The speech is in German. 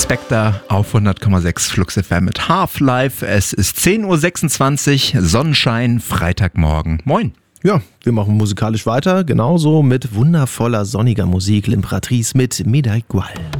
Spectre auf 100,6 Flux FM mit Half-Life. Es ist 10.26 Uhr, Sonnenschein, Freitagmorgen. Moin. Ja, wir machen musikalisch weiter, genauso mit wundervoller sonniger Musik. L'Impératrice mit Me da igual.